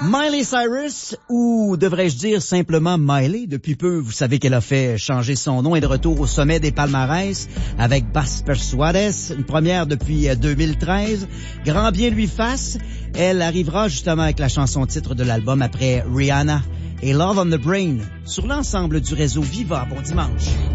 Miley Cyrus, ou devrais-je dire simplement Miley, depuis peu, vous savez qu'elle a fait changer son nom et de retour au sommet des palmarès avec Bas Persuades, une première depuis 2013. Grand bien lui fasse, elle arrivera justement avec la chanson titre de l'album après Rihanna et Love on the Brain sur l'ensemble du réseau Viva. Bon dimanche.